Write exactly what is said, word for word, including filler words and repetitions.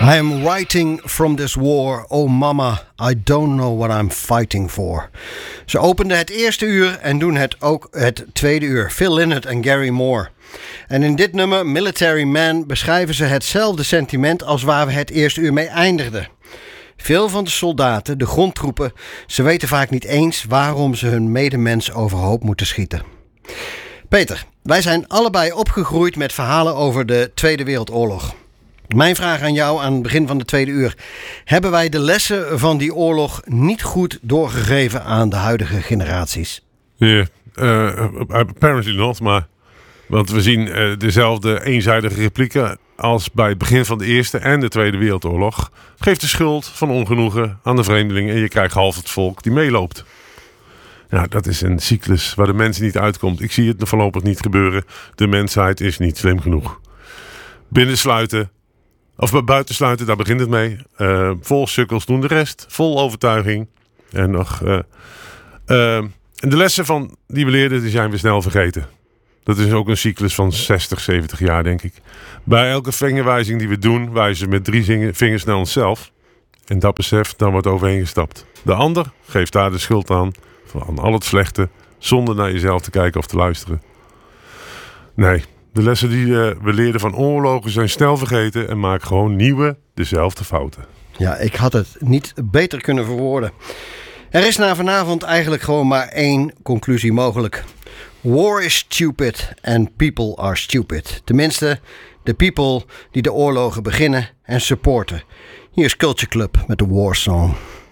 I am writing from this war, oh mama, I don't know what I'm fighting for. Ze openden het eerste uur en doen het ook het tweede uur. Phil Lynott en Gary Moore. En in dit nummer, Military Man, beschrijven ze hetzelfde sentiment als waar we het eerste uur mee eindigden. Veel van de soldaten, de grondtroepen, ze weten vaak niet eens waarom ze hun medemens overhoop moeten schieten. Peter, wij zijn allebei opgegroeid met verhalen over de Tweede Wereldoorlog. Mijn vraag aan jou aan het begin van de tweede uur. Hebben wij de lessen van die oorlog niet goed doorgegeven aan de huidige generaties? Ja, yeah, uh, apparently not, maar... Want we zien uh, dezelfde eenzijdige replieken als bij het begin van de Eerste en de Tweede Wereldoorlog. Geef de schuld van ongenoegen aan de vreemdelingen en je krijgt half het volk die meeloopt. Nou, dat is een cyclus waar de mens niet uitkomt. Ik zie het voorlopig niet gebeuren. De mensheid is niet slim genoeg. Binnensluiten, of buitensluiten, daar begint het mee. Uh, vol sukkels doen de rest. Vol overtuiging. En nog... Uh, uh, en de lessen van die we leerden, die zijn we snel vergeten. Dat is ook een cyclus van zestig, zeventig jaar, denk ik. Bij elke vingerwijzing die we doen, wijzen we met drie vingers naar onszelf. En dat besef, dan wordt overheen gestapt. De ander geeft daar de schuld aan, van al het slechte, zonder naar jezelf te kijken of te luisteren. Nee, de lessen die uh, we leerden van oorlogen zijn snel vergeten en maken gewoon nieuwe, dezelfde fouten. Ja, ik had het niet beter kunnen verwoorden. Er is na vanavond eigenlijk gewoon maar één conclusie mogelijk. War is stupid and people are stupid. Tenminste, de people die de oorlogen beginnen en supporten. Hier is Culture Club met de War Song.